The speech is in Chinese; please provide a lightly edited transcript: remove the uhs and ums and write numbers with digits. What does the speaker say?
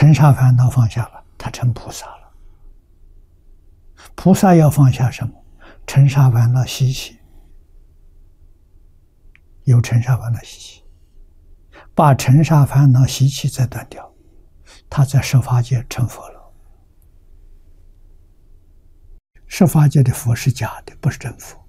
尘沙烦恼放下了，他成菩萨了。菩萨要放下什么？尘沙烦恼习气，有尘沙烦恼习气，把尘沙烦恼习气再断掉，他在十法界成佛了。十法界的佛是假的，不是真佛。